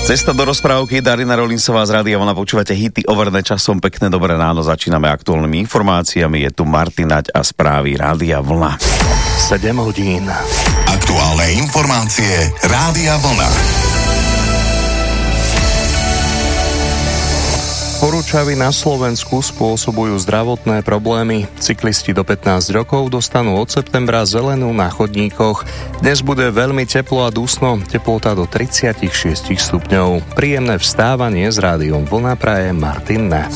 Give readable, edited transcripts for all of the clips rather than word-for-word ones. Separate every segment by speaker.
Speaker 1: Cesta do rozprávky, Darina Rolinsová z Rádia Vlna, počúvate hity overené časom. Pekné dobré ráno, začíname aktuálnymi informáciami. Je tu Martin Naď a správy Rádia Vlna.
Speaker 2: 7 hodín.
Speaker 3: Aktuálne informácie Rádia Vlna.
Speaker 2: Horúčavy na Slovensku spôsobujú zdravotné problémy. Cyklisti do 15 rokov dostanú od septembra zelenú na chodníkoch. Dnes bude veľmi teplo a dusno, teplota do 36 stupňov. Príjemné vstávanie s Rádiom Vlna praje Martin Naď.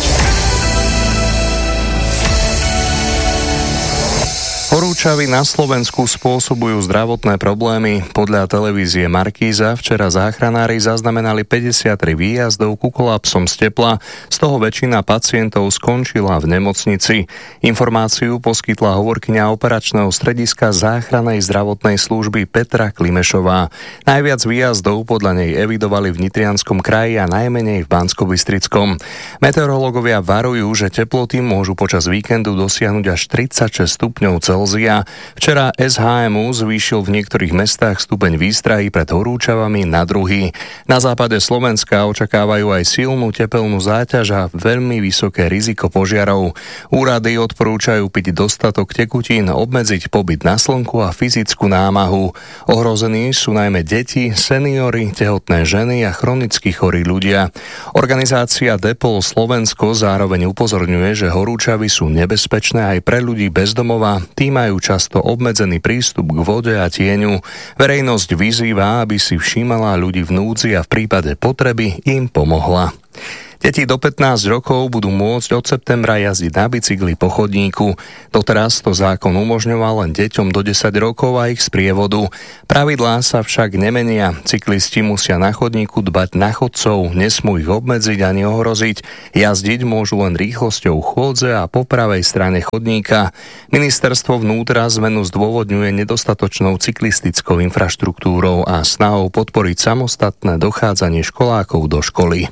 Speaker 2: Horúčavy na Slovensku spôsobujú zdravotné problémy. Podľa televízie Markíza včera záchranári zaznamenali 53 výjazdov ku kolapsom z tepla, z toho väčšina pacientov skončila v nemocnici. Informáciu poskytla hovorkyňa operačného strediska záchrannej zdravotnej služby Petra Klimešová. Najviac výjazdov podľa nej evidovali v Nitrianskom kraji a najmenej v Banskobystrickom. Meteorológovia varujú, že teploty môžu počas víkendu dosiahnuť až 36 stupňov Celzia. Včera SHMU zvýšil v niektorých mestách stupeň výstrahy pred horúčavami na druhý. Na západe Slovenska očakávajú aj silnú tepelnú záťaž a veľmi vysoké riziko požiarov. Úrady odporúčajú piť dostatok tekutín, obmedziť pobyt na slnku a fyzickú námahu. Ohrození sú najmä deti, seniori, tehotné ženy a chronicky chorí ľudia. Organizácia Depol Slovensko zároveň upozorňuje, že horúčavy sú nebezpečné aj pre ľudí bez domova. Tí majú často obmedzený prístup k vode a tieňu. Verejnosť vyzýva, aby si všímala ľudí v núdzi a v prípade potreby im pomohla. Deti do 15 rokov budú môcť od septembra jazdiť na bicykli po chodníku. Doteraz to zákon umožňoval len deťom do 10 rokov a ich sprievodu. Pravidlá sa však nemenia. Cyklisti musia na chodníku dbať na chodcov, nesmú ich obmedziť ani ohroziť. Jazdiť môžu len rýchlosťou chôdze a po pravej strane chodníka. Ministerstvo vnútra zmenu zdôvodňuje nedostatočnou cyklistickou infraštruktúrou a snahou podporiť samostatné dochádzanie školákov do školy.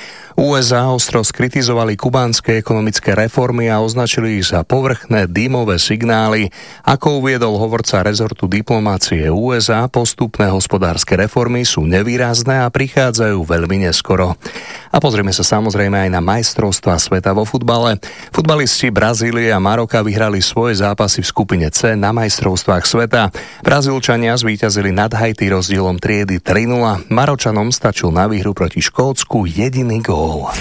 Speaker 2: USA ostro skritizovali kubánske ekonomické reformy a označili ich za povrchné dymové signály. Ako uviedol hovorca rezortu diplomácie USA, postupné hospodárske reformy sú nevýrazné a prichádzajú veľmi neskoro. A pozrieme sa samozrejme aj na majstrovstvá sveta vo futbale. Futbalisti Brazílie a Maroka vyhrali svoje zápasy v skupine C na majstrovstvách sveta. Brazílčania zvíťazili nad Haiti rozdielom triedy 3-0. Maročanom stačil na výhru proti Škótsku jediný gól.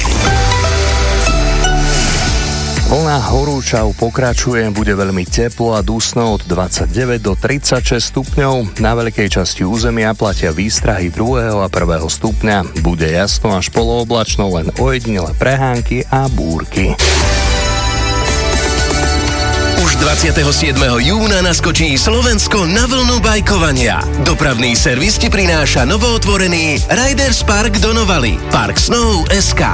Speaker 2: Vlna horúčav pokračuje, bude veľmi teplo a dusno od 29 do 36 stupňov. Na veľkej časti územia platia výstrahy 2. a 1. stupňa. Bude jasno až polooblačno, len ojedinele prehánky a búrky.
Speaker 4: Už 27. júna naskočí Slovensko na vlnu bajkovania. Dopravný servis ti prináša novootvorený Riders Park Donovali, Park Snow SK.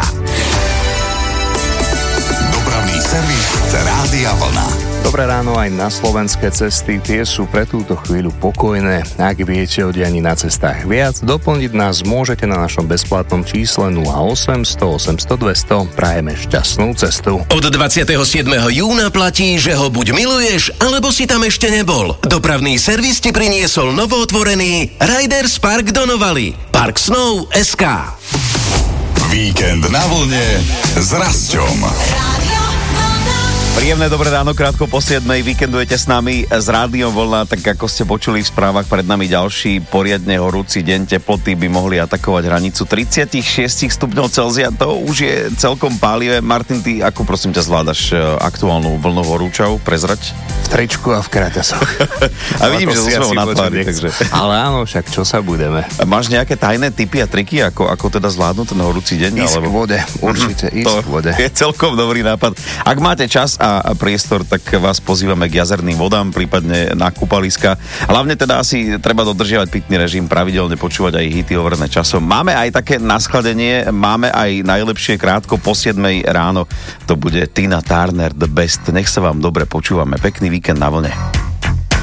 Speaker 3: Dopravný servis Rádia Vlna.
Speaker 2: Dobré ráno aj na slovenské cesty, tie sú pre túto chvíľu pokojné. Ak viete o dianí na cestách viac, doplniť nás môžete na našom bezplatnom čísle 08 100 800 200. Prajeme šťastnú cestu.
Speaker 4: Od 27. júna platí, že ho buď miluješ, alebo si tam ešte nebol. Dopravný servis ti priniesol novootvorený Riders Park Donovali, Park Snow SK.
Speaker 3: Víkend na vlne s Rasťom.
Speaker 1: Príjemné dobré ráno, krátko po 7. Víkendujete s nami z Rádiom Vlna, tak ako ste počuli v správach, pred nami ďalší poriadne horúci deň. Teploty by mohli atakovať hranicu 36 stupňov Celzia. To už je celkom pálivé. Martin, ty ako prosím ťa zvládaš aktuálnu vlnu horúčav? Prezrať?
Speaker 2: V tričku a v kraťasoch.
Speaker 1: A vidím, že sme na tvári, takže...
Speaker 2: Ale áno, však čo sa budeme.
Speaker 1: Máš nejaké tajné tipy a triky, ako teda zvládnuť ten horúci deň?
Speaker 2: Ísť k vode, určite ísť k vode.
Speaker 1: Je celkom dobrý nápad. Ak máte čas a priestor, tak vás pozývame k jazerným vodám, prípadne na kúpaliska. Hlavne teda asi treba dodržiavať pitný režim, pravidelne počúvať aj hity overené časom. Máme aj také naskladenie, máme aj najlepšie krátko po 7 ráno. To bude Tina Turner The Best. Nech sa vám dobre počúvame. Pekný víkend na vlne.